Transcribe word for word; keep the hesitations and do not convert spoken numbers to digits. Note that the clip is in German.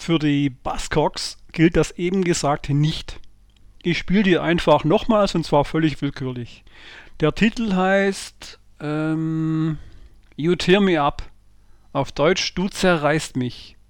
Für die Buzzcocks gilt das eben Gesagte nicht. Ich spiele die einfach nochmals und zwar völlig willkürlich. Der Titel heißt ähm, You Tear Me Up. Auf Deutsch Du zerreißt mich.